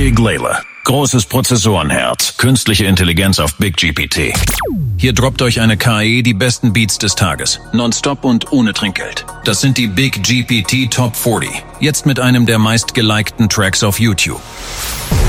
Big Layla. Großes Prozessorenherz, künstliche Intelligenz auf Big GPT. Hier droppt euch eine KI die besten Beats des Tages. Nonstop und ohne Trinkgeld. Das sind die Big GPT Top 40. Jetzt mit einem der meistgelikten Tracks auf YouTube.